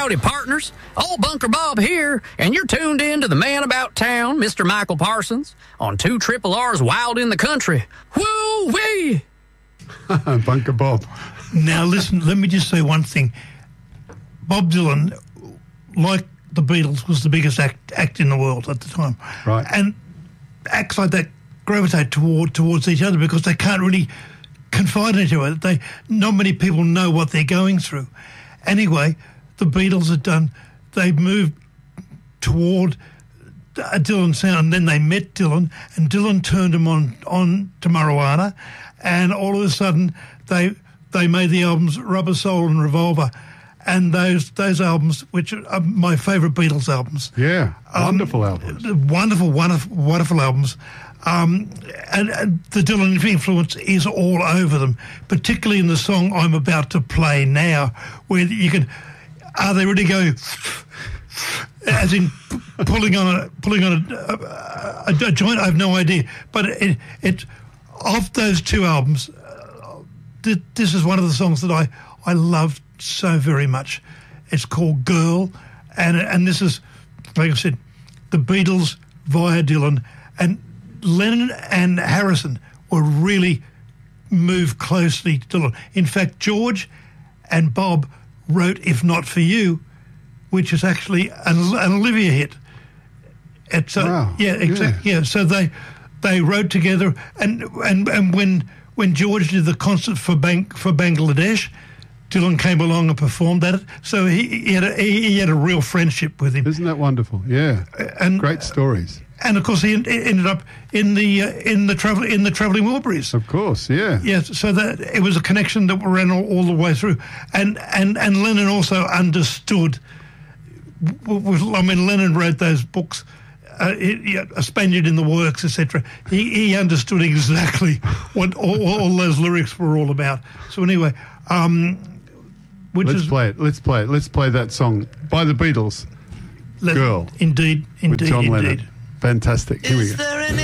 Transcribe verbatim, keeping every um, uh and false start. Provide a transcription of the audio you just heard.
Howdy, partners. Old Bunker Bob here, and you're tuned in to the man about town, Mister Michael Parsons, on two Triple R's Wild in the Country. Woo-wee! Bunker Bob. Now, listen, let me just say one thing. Bob Dylan, like the Beatles, was the biggest act, act in the world at the time. Right. And acts like that gravitate toward towards each other because they can't really confide in each other. They, not many people know what they're going through. Anyway, the Beatles had done, they moved toward a Dylan sound, and then they met Dylan, and Dylan turned them on, on to marijuana, and all of a sudden they they made the albums Rubber Soul and Revolver, and those those albums, which are my favourite Beatles albums. Yeah, wonderful um, albums. Wonderful, wonderful, wonderful albums. Um, and, and the Dylan influence is all over them, particularly in the song I'm about to play now, where you can, are they really going, as in pulling on a pulling on a, a, a joint? I have no idea, but it, it of those two albums, uh, th- this is one of the songs that I I love so very much. It's called Girl, and and this is, like I said, the Beatles via Dylan, and Lennon and Harrison were really moved closely to Dylan. In fact, George and Bob wrote If Not For You, which is actually an, an Olivia hit. It's, uh, wow. Yeah, exactly. Yeah. yeah, so they they wrote together, and and, and when when George did the concert for Bang, for Bangladesh, Dylan came along and performed at it. So he, he had a, he, he had a real friendship with him. Isn't that wonderful? Yeah, and great stories. And of course, he ended up in the uh, in the travel in the Travelling Wilburys. Of course, yeah. Yes, so that it was a connection that ran all, all the way through, and and and Lennon also understood. I mean, Lennon wrote those books, uh, A Spaniard in the Works, et cetera. He he understood exactly what all, all those lyrics were all about. So anyway, um, which let's is, play it. Let's play it. Let's play that song by the Beatles. Girl. Indeed, indeed, with John indeed. Lennon. Fantastic. Here we go.